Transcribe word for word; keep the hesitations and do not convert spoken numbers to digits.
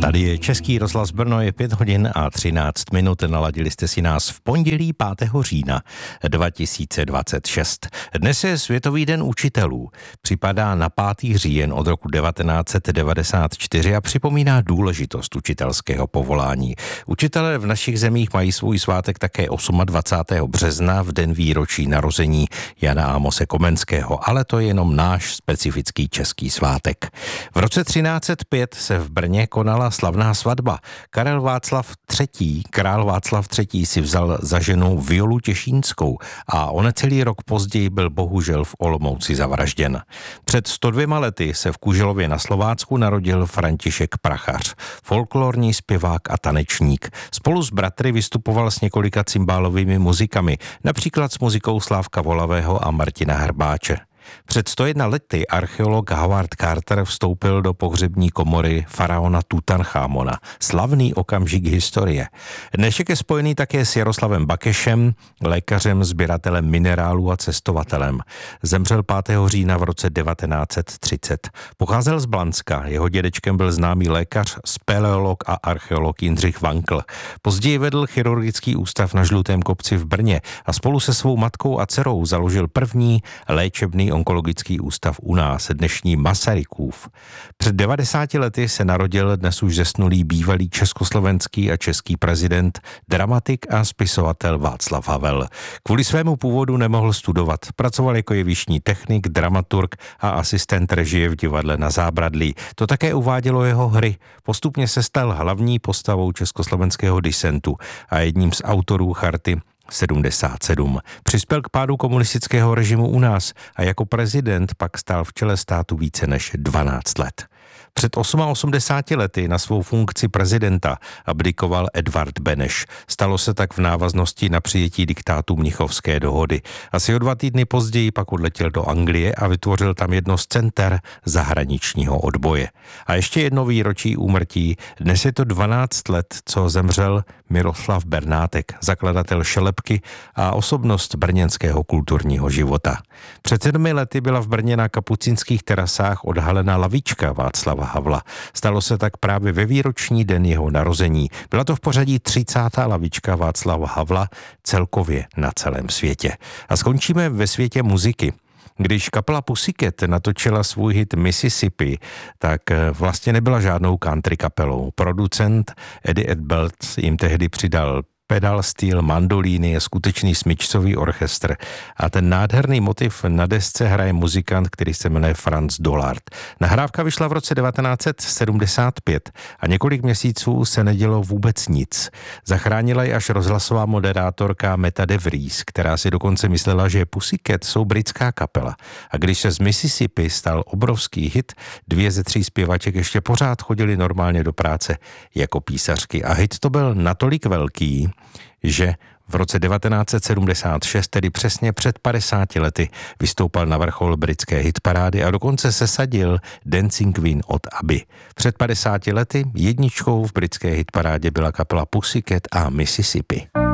Tady je Český rozhlas Brno, je pět hodin a třináct minut. Naladili jste si nás v pondělí pátého října dva tisíce dvacet šest. Dnes je Světový den učitelů. Připadá na pátý říjen od roku devatenáct set devadesát čtyři a připomíná důležitost učitelského povolání. Učitelé v našich zemích mají svůj svátek také dvacátého osmého března, v den výročí narození Jana Amose Komenského, ale to je jenom náš specifický český svátek. V roce třináct set pět se v Brně konala slavná svatba. Karel Václav třetí, král Václav třetí si vzal za ženu Violu Těšínskou a o necelý rok později byl bohužel v Olomouci zavražděn. Před sto dvěma lety se v Kuželově na Slovácku narodil František Prachař, folklorní zpěvák a tanečník. Spolu s bratry vystupoval s několika cymbálovými muzikami, například s muzikou Slávka Volavého a Martina Hrbáče. Před sto jedna lety archeolog Howard Carter vstoupil do pohřební komory faraona Tutanchamona. Slavný okamžik historie. Dnešek je spojený také s Jaroslavem Bakešem, lékařem, sběratelem minerálů a cestovatelem. Zemřel pátého října v roce devatenáct set třicet. Pocházel z Blanska, jeho dědečkem byl známý lékař, speleolog a archeolog Jindřich Vankl. Později vedl chirurgický ústav na Žlutém kopci v Brně a spolu se svou matkou a dcerou založil první léčebný onkologický ústav u nás, dnešní Masarykův. Před devadesáti lety se narodil dnes už zesnulý bývalý československý a český prezident, dramatik a spisovatel Václav Havel. Kvůli svému původu nemohl studovat. Pracoval jako jevištní technik, dramaturg a asistent režie v divadle Na Zábradlí. To také uvádělo jeho hry. Postupně se stal hlavní postavou československého disentu a jedním z autorů charty sedmdesát sedm. Přispěl k pádu komunistického režimu u nás a jako prezident pak stál v čele státu více než dvanáct let. Před osmadesáti osmi lety na svou funkci prezidenta abdikoval Edvard Beneš. Stalo se tak v návaznosti na přijetí diktátu Mnichovské dohody. Asi o dva týdny později pak odletěl do Anglie a vytvořil tam jedno z center zahraničního odboje. A ještě jedno výročí úmrtí. Dnes je to dvanáct let, co zemřel Miroslav Bernátek, zakladatel Šelepky a osobnost brněnského kulturního života. Před sedmi lety byla v Brně na Kapucínských terasách odhalena lavička Václava Havla. Stalo se tak právě ve výroční den jeho narození. Byla to v pořadí třicátá lavička Václava Havla celkově na celém světě. A skončíme ve světě muziky. Když kapela Pussycat natočila svůj hit Mississippi, tak vlastně nebyla žádnou country kapelou. Producent Eddie Edbelt jim tehdy přidal pedal steel, mandolíny, skutečný smyčcový orchestr a ten nádherný motiv na desce hraje muzikant, který se jmenuje Franz Dollard. Nahrávka vyšla v roce devatenáct set sedmdesát pět a několik měsíců se nedělo vůbec nic. Zachránila ji až rozhlasová moderátorka Meta de Vries, která si dokonce myslela, že Pussycat jsou britská kapela. A když se z Mississippi stal obrovský hit, dvě ze tří zpěvaček ještě pořád chodili normálně do práce jako písařky. A hit to byl natolik velký, že v roce devatenáct set sedmdesát šest, tedy přesně před padesáti lety, vystoupal na vrchol britské hitparády a dokonce sesadil Dancing Queen od Abby. Před padesáti lety jedničkou v britské hitparádě byla kapela Pussycat a Mississippi.